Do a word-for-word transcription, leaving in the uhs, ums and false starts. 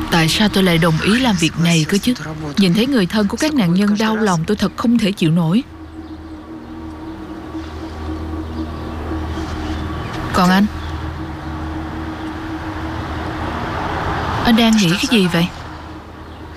Tại sao tôi lại đồng ý làm việc này cơ chứ? Nhìn thấy người thân của các nạn nhân đau lòng, tôi thật không thể chịu nổi. Còn anh? Anh đang nghĩ cái gì vậy?